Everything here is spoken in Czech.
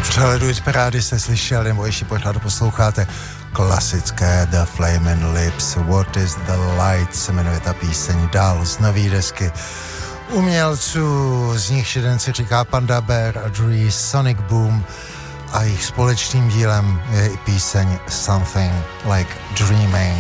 přehledu Hitparády jste slyšeli, nebo ještě pořád posloucháte klasické The Flaming Lips, What is the Light se jmenuje ta píseň, dál z nový desky umělců, z nich jeden si říká Panda Bear a druhý Sonic Boom a jejich společným dílem je i píseň Something Like Dreaming.